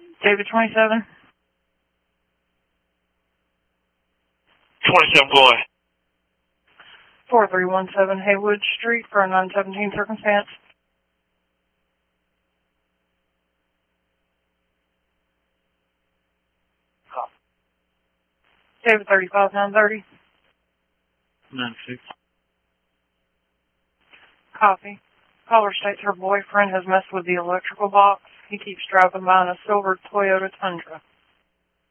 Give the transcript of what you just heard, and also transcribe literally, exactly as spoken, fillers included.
David twenty-seven. twenty-seven, go ahead. four three one seven Haywood Street for a nine seventeen circumstance. Copy. David thirty-five nine thirty. nine six. Copy. Caller states her boyfriend has messed with the electrical box. He keeps driving by in a silver Toyota Tundra.